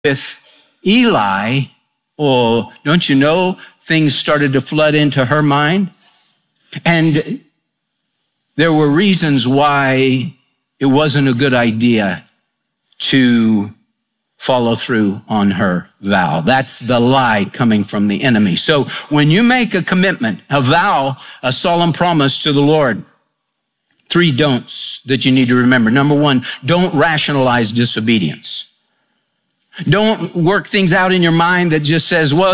with Eli, well, don't you know, things started to flood into her mind. And there were reasons why it wasn't a good idea to follow through on her vow. That's the lie coming from the enemy. So when you make a commitment, a vow, a solemn promise to the Lord, 3 don'ts that you need to remember. Number 1, don't rationalize disobedience. Don't work things out in your mind that just says, well,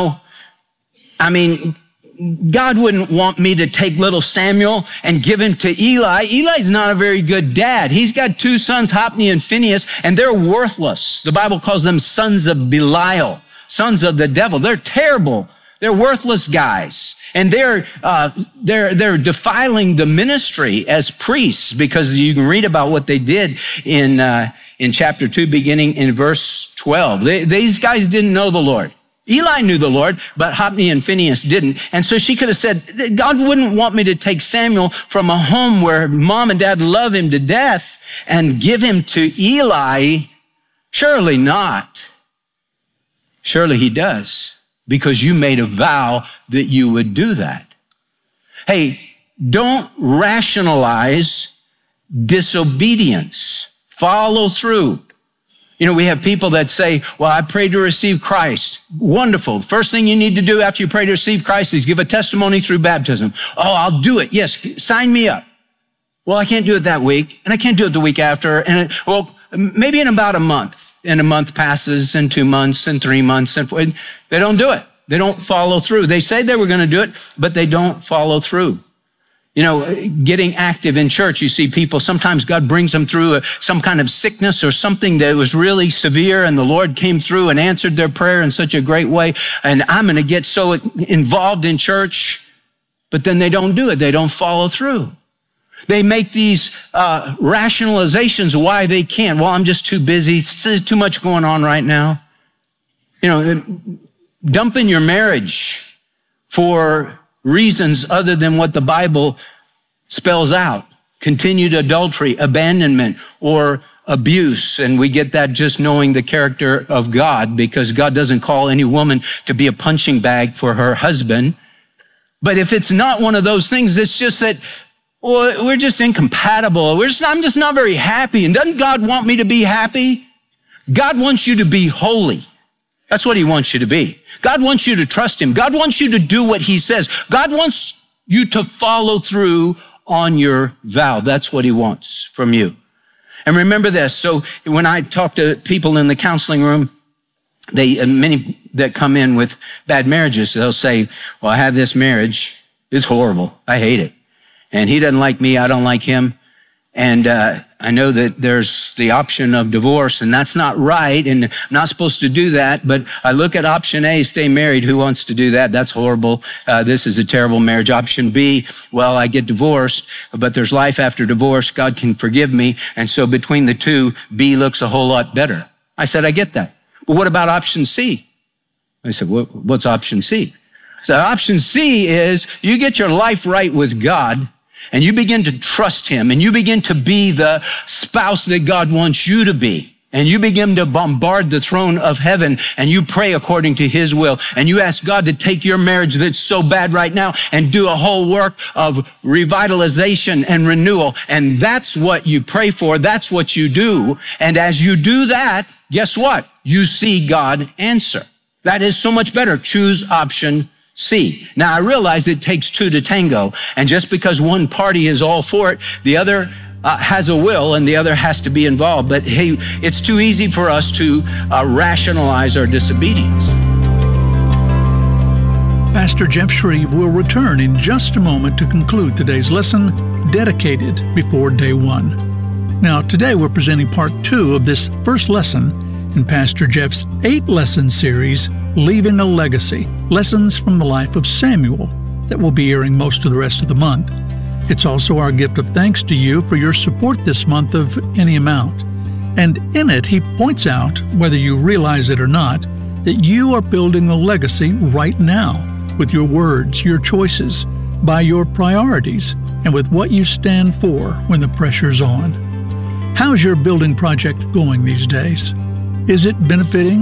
God wouldn't want me to take little Samuel and give him to Eli. Eli's not a very good dad. He's got 2 sons, Hophni and Phinehas, and they're worthless. The Bible calls them sons of Belial, sons of the devil. They're terrible. They're worthless guys. And they're defiling the ministry as priests, because you can read about what they did in chapter 2, beginning in verse 12. These guys didn't know the Lord. Eli knew the Lord, but Hophni and Phinehas didn't. And so she could have said, God wouldn't want me to take Samuel from a home where mom and dad love him to death and give him to Eli. Surely not. Surely he does, because you made a vow that you would do that. Hey, don't rationalize disobedience. Follow through. We have people that say, well, I prayed to receive Christ. Wonderful. First thing you need to do after you pray to receive Christ is give a testimony through baptism. Oh, I'll do it. Yes, sign me up. Well, I can't do it that week, and I can't do it the week after. And maybe in about a month. And a month passes, and 2 months, and 3 months, and they don't do it. They don't follow through. They say they were going to do it, but they don't follow through. Getting active in church, you see people, sometimes God brings them through some kind of sickness or something that was really severe, and the Lord came through and answered their prayer in such a great way, and I'm going to get so involved in church, but then they don't do it. They don't follow through. They make these rationalizations why they can't. Well, I'm just too busy. There's too much going on right now. Dumping your marriage for reasons other than what the Bible spells out. Continued adultery, abandonment, or abuse. And we get that just knowing the character of God, because God doesn't call any woman to be a punching bag for her husband. But if it's not one of those things, it's just that, well, we're just incompatible. I'm just not very happy. And doesn't God want me to be happy? God wants you to be holy. That's what he wants you to be. God wants you to trust him. God wants you to do what he says. God wants you to follow through on your vow. That's what he wants from you. And remember this. So when I talk to people in the counseling room, many that come in with bad marriages, they'll say, well, I have this marriage. It's horrible. I hate it. And he doesn't like me. I don't like him. And I know that there's the option of divorce, and that's not right, and I'm not supposed to do that. But I look at option A, stay married. Who wants to do that? That's horrible. This is a terrible marriage. Option B, well, I get divorced, but there's life after divorce. God can forgive me. And so between the two, B looks a whole lot better. I said, I get that. But what about option C? I said, what's option C? So option C is you get your life right with God, and you begin to trust him, and you begin to be the spouse that God wants you to be. And you begin to bombard the throne of heaven, and you pray according to his will. And you ask God to take your marriage that's so bad right now and do a whole work of revitalization and renewal. And that's what you pray for. That's what you do. And as you do that, guess what? You see God answer. That is so much better. Choose option C. Now, I realize it takes 2 to tango, and just because one party is all for it, the other has a will and the other has to be involved. But hey, it's too easy for us to rationalize our disobedience. Pastor Jeff Shreve will return in just a moment to conclude today's lesson, Dedicated Before Day One. Now, today we're presenting part 2 of this first lesson in Pastor Jeff's 8-lesson series, Leaving a Legacy, Lessons from the Life of Samuel, that will be airing most of the rest of the month. It's also our gift of thanks to you for your support this month of any amount. And in it, he points out, whether you realize it or not, that you are building a legacy right now with your words, your choices, by your priorities, and with what you stand for when the pressure's on. How's your building project going these days? Is it benefiting